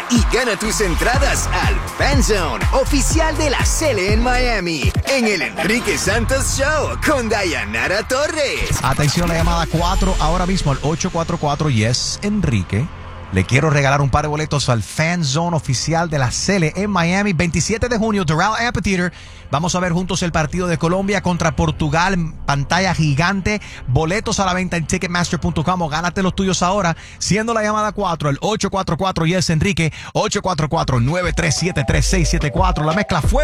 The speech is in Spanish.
y gana tus entradas al Fan Zone oficial de la Cele en Miami en el Enrique Santos Show con Dayanara Torres. Atención, la llamada 4 ahora mismo al 844 Yes Enrique. Le quiero regalar un par de boletos al Fan Zone oficial de la Cele en Miami, 27 de junio, Doral Amphitheater. Vamos a ver juntos el partido de Colombia contra Portugal en pantalla gigante. Boletos a la venta en Ticketmaster.com o gánate los tuyos ahora, siendo la llamada 4, el 844 Yes Enrique, 844-937-3674. La mezcla fue